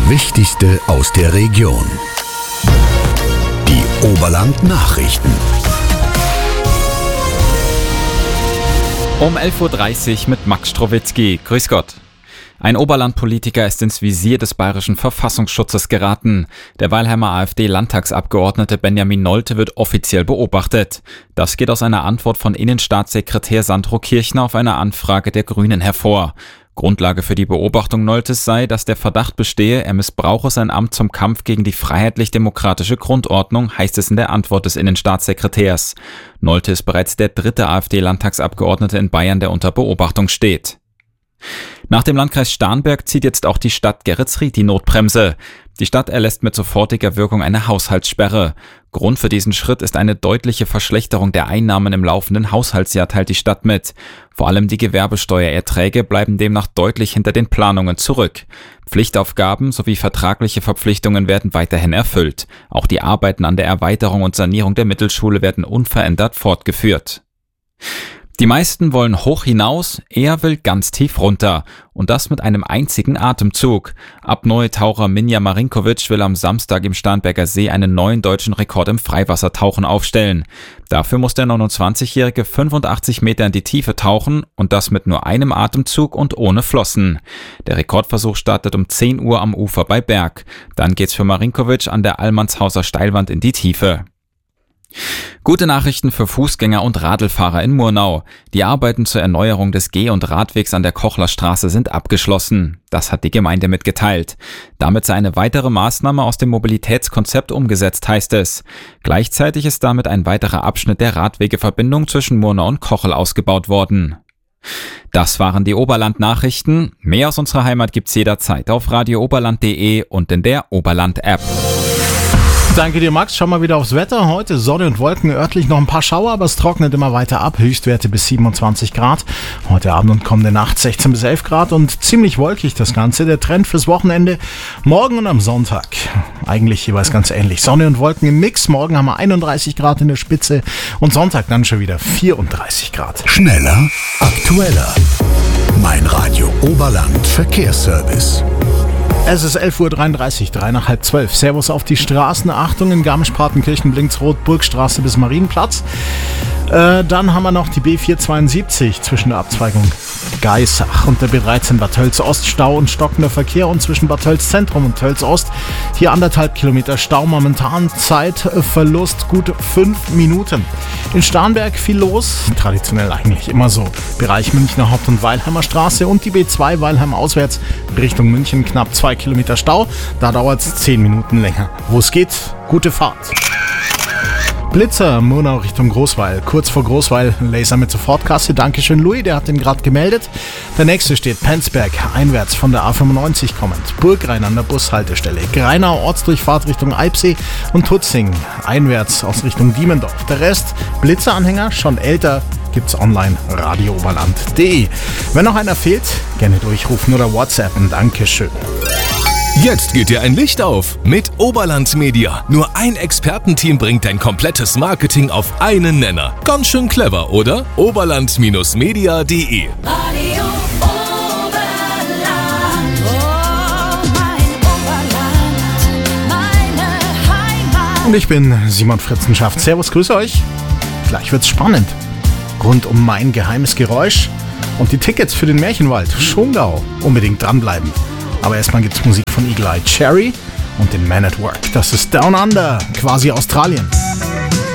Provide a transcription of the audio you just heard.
Wichtigste aus der Region. Die Oberland-Nachrichten. Um 11.30 Uhr mit Max Strowitzki. Grüß Gott. Ein Oberlandpolitiker ist ins Visier des bayerischen Verfassungsschutzes geraten. Der Weilheimer AfD-Landtagsabgeordnete Benjamin Nolte wird offiziell beobachtet. Das geht aus einer Antwort von Innenstaatssekretär Sandro Kirchner auf eine Anfrage der Grünen hervor. Grundlage für die Beobachtung Noltes sei, dass der Verdacht bestehe, er missbrauche sein Amt zum Kampf gegen die freiheitlich-demokratische Grundordnung, heißt es in der Antwort des Innenstaatssekretärs. Nolte ist bereits der dritte AfD-Landtagsabgeordnete in Bayern, der unter Beobachtung steht. Nach dem Landkreis Starnberg zieht jetzt auch die Stadt Geretsried die Notbremse. Die Stadt erlässt mit sofortiger Wirkung eine Haushaltssperre. Grund für diesen Schritt ist eine deutliche Verschlechterung der Einnahmen im laufenden Haushaltsjahr, teilt die Stadt mit. Vor allem die Gewerbesteuererträge bleiben demnach deutlich hinter den Planungen zurück. Pflichtaufgaben sowie vertragliche Verpflichtungen werden weiterhin erfüllt. Auch die Arbeiten an der Erweiterung und Sanierung der Mittelschule werden unverändert fortgeführt. Die meisten wollen hoch hinaus, er will ganz tief runter. Und das mit einem einzigen Atemzug. Apnoe-Taucher Minja Marinkovic will am Samstag im Starnberger See einen neuen deutschen Rekord im Freiwassertauchen aufstellen. Dafür muss der 29-Jährige 85 Meter in die Tiefe tauchen und das mit nur einem Atemzug und ohne Flossen. Der Rekordversuch startet um 10 Uhr am Ufer bei Berg. Dann geht's für Marinkovic an der Allmannshauser Steilwand in die Tiefe. Gute Nachrichten für Fußgänger und Radlfahrer in Murnau. Die Arbeiten zur Erneuerung des Geh- und Radwegs an der Kochlerstraße sind abgeschlossen. Das hat die Gemeinde mitgeteilt. Damit sei eine weitere Maßnahme aus dem Mobilitätskonzept umgesetzt, heißt es. Gleichzeitig ist damit ein weiterer Abschnitt der Radwegeverbindung zwischen Murnau und Kochel ausgebaut worden. Das waren die Oberland-Nachrichten. Mehr aus unserer Heimat gibt's jederzeit auf radiooberland.de und in der Oberland-App. Danke dir, Max. Schau mal wieder aufs Wetter. Heute Sonne und Wolken, örtlich noch ein paar Schauer, aber es trocknet immer weiter ab. Höchstwerte bis 27 Grad. Heute Abend und kommende Nacht 16 bis 11 Grad und ziemlich wolkig das Ganze. Der Trend fürs Wochenende morgen und am Sonntag. Eigentlich jeweils ganz ähnlich. Sonne und Wolken im Mix. Morgen haben wir 31 Grad in der Spitze und Sonntag dann schon wieder 34 Grad. Schneller, aktueller. Mein Radio Oberland Verkehrsservice. Es ist 11.33 Uhr, 3 nach halb 12. Servus auf die Straßen. Achtung, in Garmisch-Partenkirchen blinkt's rot, Burgstraße bis Marienplatz. Dann haben wir noch die B472 zwischen der Abzweigung Geisach und der B13 Bad Tölz Ost. Stau und stockender Verkehr und zwischen Bad Tölz Zentrum und Tölz Ost. Hier 1,5 Kilometer Stau. Momentan Zeitverlust gut 5 Minuten. In Starnberg viel los. Traditionell eigentlich immer so. Bereich Münchner Haupt- und Weilheimer Straße und die B2 Weilheim auswärts Richtung München knapp 2 Kilometer Stau. Da dauert es 10 Minuten länger. Wo es geht, gute Fahrt. Blitzer, Murnau Richtung Großweil. Kurz vor Großweil, Laser mit Sofortkasse. Dankeschön, Louis, der hat den gerade gemeldet. Der nächste steht Penzberg, einwärts von der A95 kommend. Burgrhein an der Bushaltestelle. Greinau, Ortsdurchfahrt Richtung Eibsee und Tutzing, einwärts aus Richtung Diemendorf. Der Rest, Blitzeranhänger, schon älter, gibt's online radiooberland.de. Wenn noch einer fehlt, gerne durchrufen oder WhatsAppen. Dankeschön. Jetzt geht dir ein Licht auf mit Oberland Media. Nur ein Expertenteam bringt dein komplettes Marketing auf einen Nenner. Ganz schön clever, oder? Oberland-media.de Radio Oberland, oh mein Oberland, meine Heimat. Und ich bin Simon Fritzenschaft. Servus, grüße euch. Gleich wird's spannend. Rund um mein geheimes Geräusch und die Tickets für den Märchenwald Schongau. Unbedingt dranbleiben. Aber erstmal gibt's Musik von Eagle Eye Cherry und den Man at Work. Das ist Down Under, quasi Australien.